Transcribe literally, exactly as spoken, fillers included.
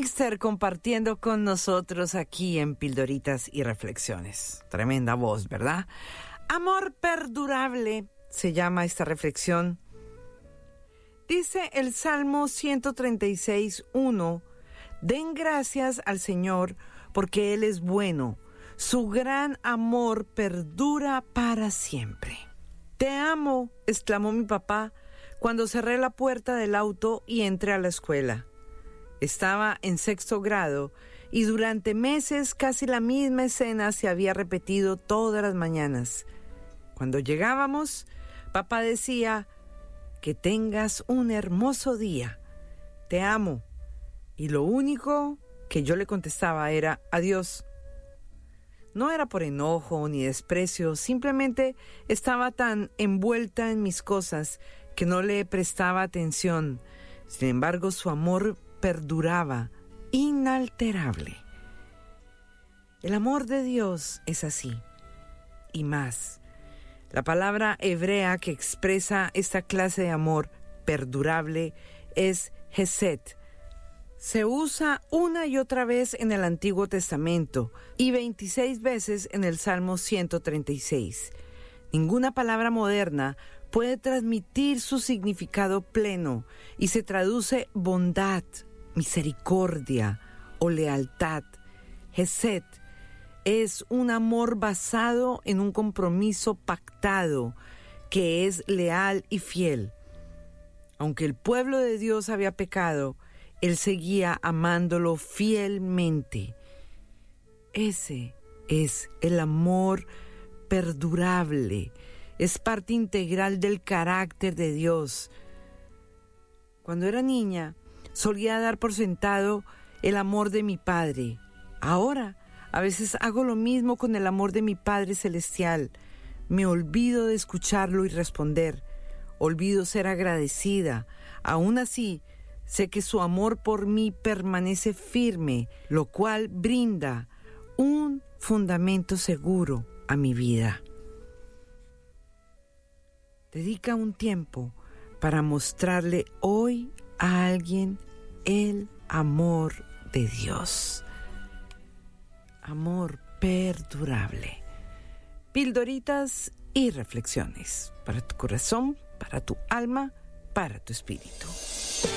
Mixter compartiendo con nosotros aquí en Pildoritas y Reflexiones. Tremenda voz, ¿verdad? Amor perdurable se llama esta reflexión. Dice el Salmo ciento treinta y seis, uno: den gracias al Señor porque Él es bueno. Su gran amor perdura para siempre. Te amo, exclamó mi papá cuando cerré la puerta del auto y entré a la escuela. Estaba en sexto grado y durante meses casi la misma escena se había repetido todas las mañanas. Cuando llegábamos, papá decía: que tengas un hermoso día, te amo. Y lo único que yo le contestaba era adiós. No era por enojo ni desprecio, simplemente estaba tan envuelta en mis cosas que no le prestaba atención. Sin embargo, su amor perduraba, inalterable. El amor de Dios es así, y más. La palabra hebrea que expresa esta clase de amor perdurable es hesed. Se usa una y otra vez en el Antiguo Testamento y veintiséis veces en el Salmo ciento treinta y seis. Ninguna palabra moderna puede transmitir su significado pleno y se traduce bondad, misericordia o lealtad. Hesed es un amor basado en un compromiso pactado que es leal y fiel. Aunque el pueblo de Dios había pecado, Él seguía amándolo fielmente. Ese es el amor perdurable. Es parte integral del carácter de Dios. Cuando era niña, solía dar por sentado el amor de mi Padre. Ahora, a veces hago lo mismo con el amor de mi Padre Celestial. Me olvido de escucharlo y responder. Olvido ser agradecida. Aún así, sé que su amor por mí permanece firme, lo cual brinda un fundamento seguro a mi vida. Dedica un tiempo para mostrarle hoy a alguien el amor de Dios. Amor perdurable. Pildoritas y reflexiones para tu corazón, para tu alma, para tu espíritu.